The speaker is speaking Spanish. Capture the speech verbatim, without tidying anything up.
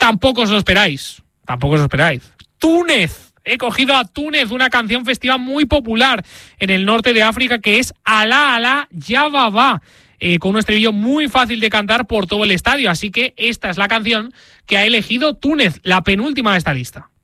tampoco os lo esperáis. Tampoco os lo esperáis. Túnez. He cogido a Túnez, una canción festiva muy popular en el norte de África que es Alá, Alá, Ya Baba, eh, con un estribillo muy fácil de cantar por todo el estadio. Así que esta es la canción que ha elegido Túnez, la penúltima de esta lista.